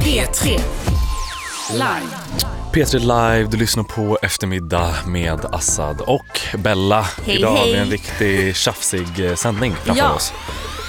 P3 Live. P3 Live, du lyssnar på Eftermiddag med Assad och Bella. Hej, Idag har vi hej. en riktigt tjafsig sändning framför oss.